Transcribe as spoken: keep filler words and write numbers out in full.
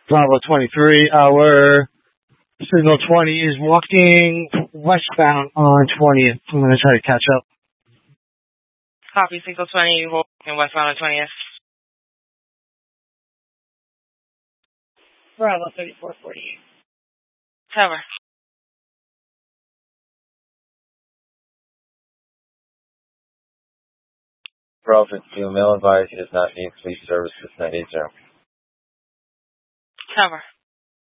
Bravo twenty-three, our signal twenty is walking westbound on twentieth. I'm going to try to catch up. Copy, signal twenty, walking westbound on twentieth. Bravo thirty-four forty-eight. Cover. Bravo fifty-two, mail advice does not need police service with nine eight zero. Cover.